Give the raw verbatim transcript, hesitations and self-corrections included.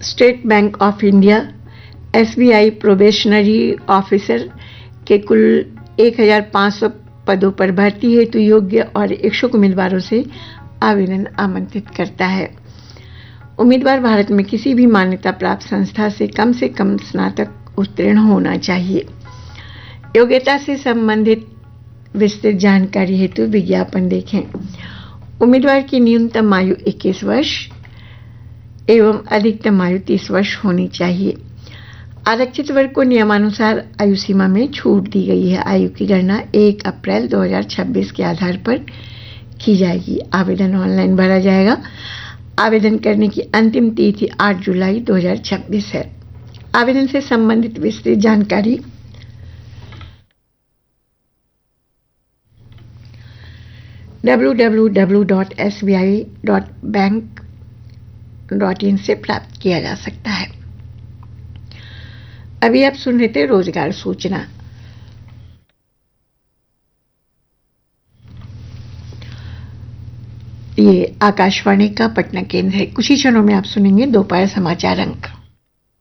State bank of India S B I probationary officer के कुल एक हज़ार पाँच सौ पदों पर भर्ती हेतु योग्य और इच्छुक उम्मीदवारों से आवेदन आमंत्रित करता है। उम्मीदवार भारत में किसी भी मान्यता प्राप्त संस्था से कम से कम स्नातक उत्तीर्ण होना चाहिए। योग्यता से संबंधित विस्तृत जानकारी हेतु विज्ञापन देखें। उम्मीदवार की न्यूनतम आयु इक्कीस वर्ष एवं अधिकतम आयु तीस वर्ष होनी चाहिए। आरक्षित वर्ग को नियमानुसार आयु सीमा में छूट दी गई है। आयु की गणना एक अप्रैल दो हज़ार छब्बीस के आधार पर की जाएगी। आवेदन ऑनलाइन भरा जाएगा। आवेदन करने की अंतिम तिथि आठ जुलाई दो हज़ार छब्बीस है। आवेदन से संबंधित विस्तृत जानकारी W W W dot S B I dot bank dot in से प्राप्त किया जा सकता है। अभी आप सुन रहे थे रोजगार सूचना। ये आकाशवाणी का पटना केंद्र है। कुछ ही क्षणों में आप सुनेंगे दोपहर समाचार अंक।